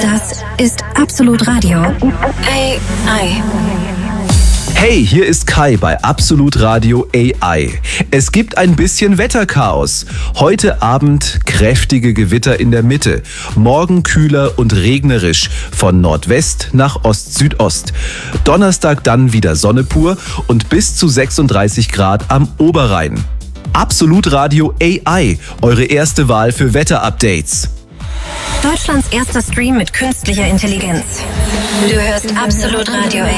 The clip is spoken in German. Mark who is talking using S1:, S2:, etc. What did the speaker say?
S1: Das ist Absolut Radio. AI.
S2: Hey, hier ist Kai bei Absolut Radio AI. Es gibt ein bisschen Wetterchaos. Heute Abend kräftige Gewitter in der Mitte. Morgen kühler und regnerisch von Nordwest nach Ost-Südost. Donnerstag dann wieder Sonne pur und bis zu 36 Grad am Oberrhein. Absolut Radio AI, eure erste Wahl für Wetterupdates.
S1: Deutschlands erster Stream mit künstlicher Intelligenz. Du hörst Absolut Radio.